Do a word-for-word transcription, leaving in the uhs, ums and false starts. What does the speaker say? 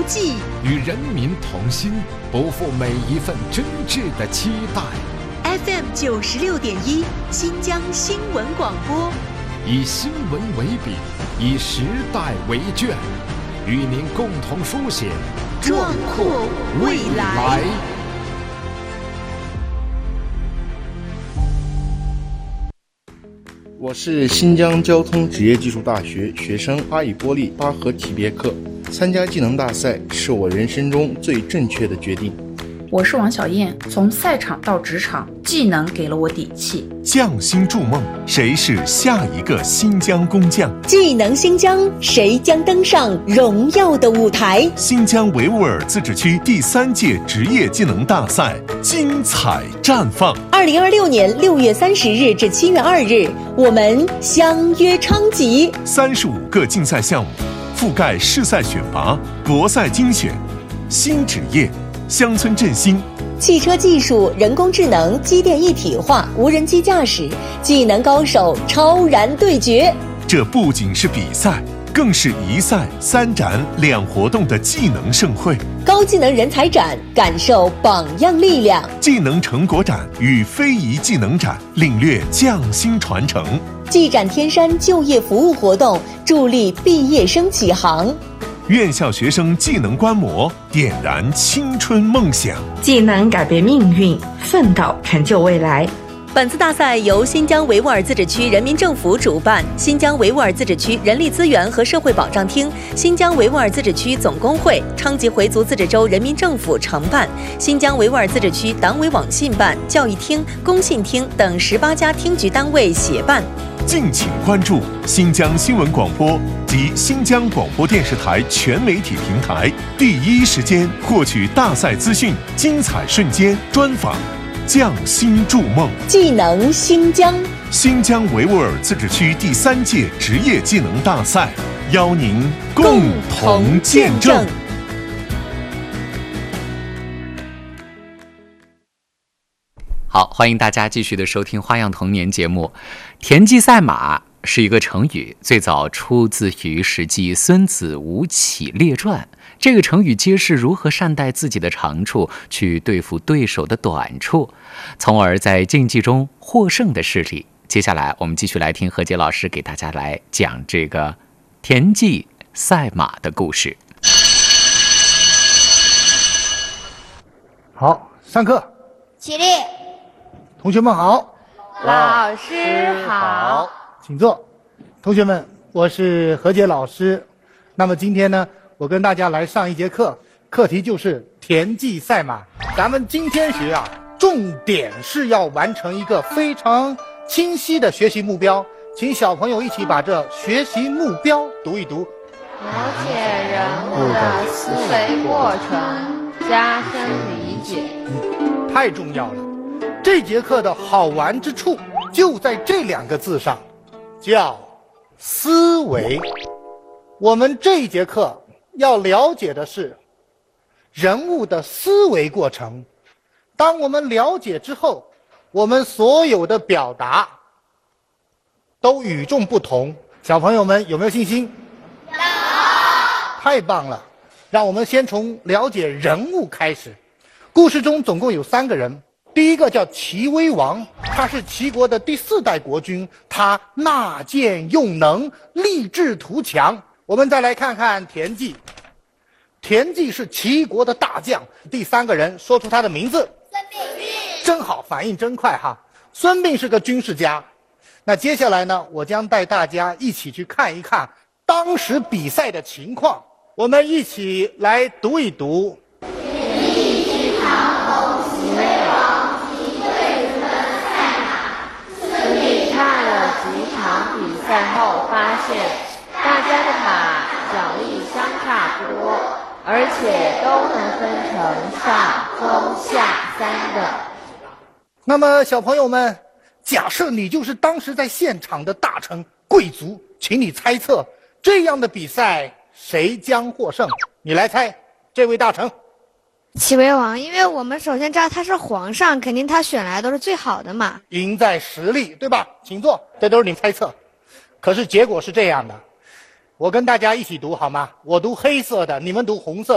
技， 与人民同心，不负每一份真挚的期待。 F M 九十六点一，新疆新闻广播， 以新闻为笔，以时代为卷，与您共同书写壮阔未来。 我是新疆交通职业技术大学学生阿以波利巴合提别克。参加技能大赛是我人生中最正确的决定。 我是王小燕，从赛场到职场，技能给了我底气。 匠心筑梦，谁是下一个新疆工匠？ 技能新疆，谁将登上荣耀的舞台？ 新疆维吾尔自治区第三届职业技能大赛精彩绽放。 二零二六年六月三十日至七月二日，我们相约昌吉。 三十五个竞赛项目，覆盖市赛选拔、国赛精选、新职业、乡村振兴、 汽车技术、人工智能、机电一体化、无人机驾驶，技能高手超然对决。 这不仅是比赛，更是一赛三展两活动的技能盛会。 高技能人才展，感受榜样力量； 技能成果展与非遗技能展，领略匠心传承。 技展天山就业服务活动，助力毕业生起航。 院校学生技能观摩，点燃青春梦想。 技能改变命运，奋斗成就未来。 本次大赛由新疆维吾尔自治区人民政府主办，新疆维吾尔自治区人力资源和社会保障厅、新疆维吾尔自治区总工会、昌吉回族自治州人民政府承办，新疆维吾尔自治区党委网信办、教育厅、工信厅等十八家厅局单位协办。 敬请关注新疆新闻广播及新疆广播电视台全媒体平台，第一时间获取大赛资讯、精彩瞬间专访。匠心筑梦， 技能新疆， 新疆维吾尔自治区第三届职业技能大赛，邀您共同见证。 好，欢迎大家继续的收听《花样童年》节目。田忌赛马是一个成语，最早出自于《史记·孙子吴起列传》。这个成语揭示如何善待自己的长处，去对付对手的短处，从而在竞技中获胜的事例。接下来，我们继续来听何洁老师给大家来讲这个田忌赛马的故事。 好，上课， 起立。 同学们好， 老师好， 请坐。同学们，我是何洁老师。那么今天呢，我跟大家来上一节课，课题就是田忌赛马。咱们今天学啊，重点是要完成一个非常清晰的学习目标，请小朋友一起把这学习目标读一读。 了解人物的思维过程，加深理解。 嗯，太重要了。这节课的好玩之处就在这两个字上，叫思维。我们这一节课要了解的是人物的思维过程。当我们了解之后，我们所有的表达都与众不同。小朋友们有没有信心？有。太棒了！让我们先从了解人物开始。故事中总共有三个人。第一个叫齐威王，他是齐国的第四代国君，他纳谏用能，立志图强。我们再来看看田忌，田忌是齐国的大将。第三个人说出他的名字，孙膑。真好，反应真快哈！孙膑是个军事家。那接下来呢，我将带大家一起去看一看当时比赛的情况。我们一起来读一读。 田忌是唐侯齐威王及贵族的赛马。孙膑看了几场比赛后，发现大家的马脚力相差不多，而且都能分成上、中、下三等。 那么小朋友们，假设你就是当时在现场的大臣贵族，请你猜测这样的比赛谁将获胜？你来猜，这位大臣。 齐威王，因为我们首先知道他是皇上，肯定他选来都是最好的嘛。 赢在实力，对吧？请坐，这都是你猜测。可是结果是这样的，我跟大家一起读好吗？我读黑色的，你们读红色的。